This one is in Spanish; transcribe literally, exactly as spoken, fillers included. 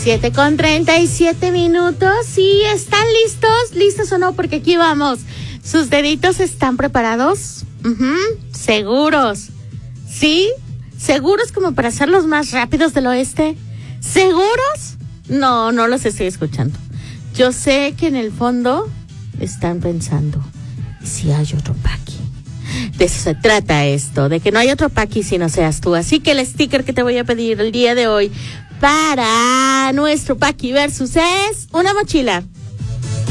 siete con treinta y siete minutos. ¿Sí están listos? ¿Listos o no? Porque aquí vamos. ¿Sus deditos están preparados? Uh-huh. ¿Seguros? ¿Sí? ¿Seguros como para ser los más rápidos del oeste? ¿Seguros? No, no los estoy escuchando. Yo sé que en el fondo están pensando, ¿y si hay otro Paqui? De eso se trata esto, de que no hay otro Paqui si no seas tú. Así que el sticker que te voy a pedir el día de hoy para nuestro Paqui Versus es una mochila.